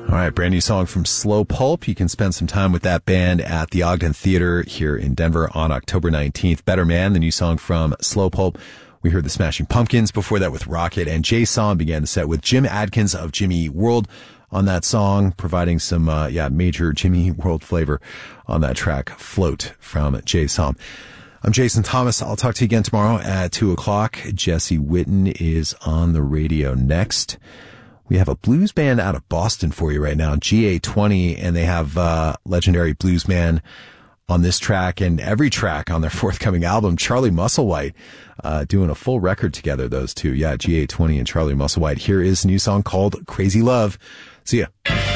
All right, brand new song from Slow Pulp. You can spend some time with that band at the Ogden Theater here in Denver on October 19th. Better Man, the new song from Slow Pulp. We heard the Smashing Pumpkins before that with Rocket, and Jay Som began the set with Jim Adkins of Jimmy Eat World on that song, providing some, major Jimmy Eat World flavor on that track, Float, from Jay Som. I'm Jason Thomas. I'll talk to you again tomorrow at 2:00. Jesse Witten is on the radio next. We have a blues band out of Boston for you right now, GA20, and they have legendary blues man on this track and every track on their forthcoming album, Charlie Musselwhite, doing a full record together, those two. Yeah, GA20 and Charlie Musselwhite. Here is a new song called Crazy Love. See ya.